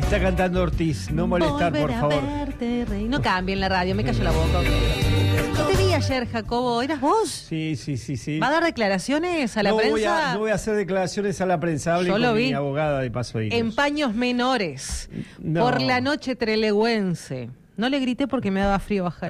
Está cantando Ortiz, no molestar, por favor. No cambien la radio, me cayó la boca. No te vi ayer, Jacobo, ¿eras vos? Sí. ¿Va a dar declaraciones a la prensa? No voy a hacer declaraciones a la prensa, hablé con mi abogada de paso ahí. En paños menores, por la noche trelewense. No le grité porque me daba frío bajar.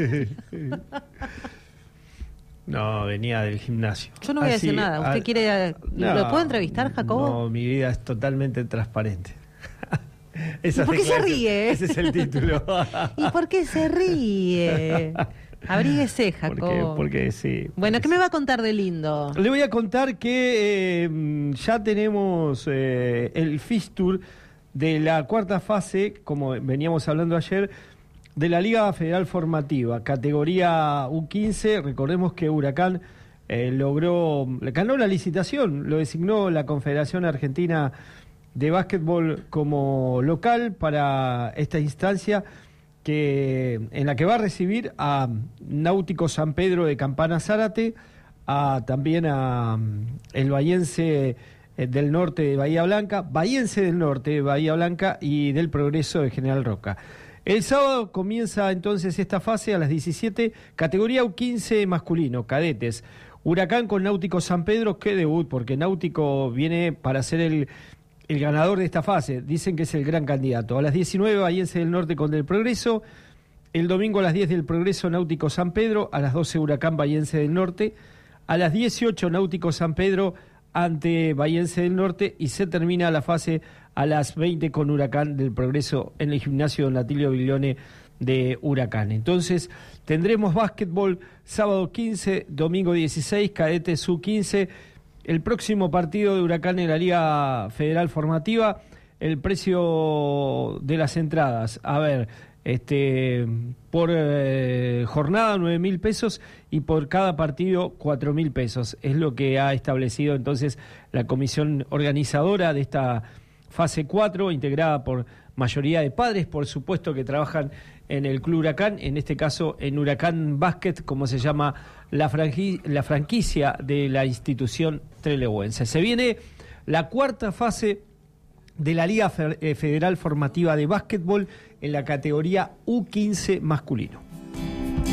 No, venía del gimnasio. Yo no voy a decir nada. ¿Usted quiere... ¿Lo puedo entrevistar, Jacobo? No, mi vida es totalmente transparente. ¿Y por qué se ríe? Ese es el título. ¿Y por qué se ríe? Abríguese, Jacobo. Porque sí. Bueno, ¿qué me va a contar de lindo? Le voy a contar que ya tenemos el fixture de la cuarta fase, como veníamos hablando ayer, de la Liga Federal Formativa, categoría U15. Recordemos que Huracán ganó la licitación, lo designó la Confederación Argentina de Básquetbol como local para esta instancia en la que va a recibir a Náutico San Pedro de Campana Zárate, también a el Bahiense del Norte de Bahía Blanca, Bahiense del Norte de Bahía Blanca y del Progreso de General Roca. El sábado comienza entonces esta fase a las 17, categoría U15 masculino, cadetes. Huracán con Náutico San Pedro, qué debut, porque Náutico viene para ser el ganador de esta fase. Dicen que es el gran candidato. A las 19, Bahiense del Norte con Del Progreso. El domingo a las 10 del Progreso, Náutico San Pedro. A las 12, Huracán Bahiense del Norte. A las 18, Náutico San Pedro ante Bahiense del Norte. Y se termina la fase a las 20 con Huracán del Progreso en el gimnasio Don Atilio Biglione de Huracán. Entonces, tendremos básquetbol sábado 15, domingo 16, cadetes U15. El próximo partido de Huracán en la Liga Federal Formativa, el precio de las entradas, por jornada 9.000 pesos y por cada partido 4.000 pesos. Es lo que ha establecido entonces la comisión organizadora de esta fase 4, integrada por mayoría de padres, por supuesto, que trabajan en el Club Huracán, en este caso en Huracán Básquet, como se llama la franquicia de la institución trelewense. Se viene la cuarta fase de la Liga Federal Formativa de Básquetbol en la categoría U15 masculino.